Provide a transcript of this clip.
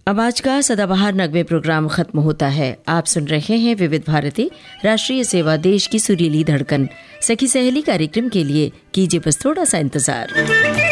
अब आज का सदाबहार नगमे प्रोग्राम खत्म होता है। आप सुन रहे हैं विविध भारती राष्ट्रीय सेवा, देश की सुरीली धड़कन। सखी सहेली कार्यक्रम के लिए कीजिए बस थोड़ा सा इंतजार।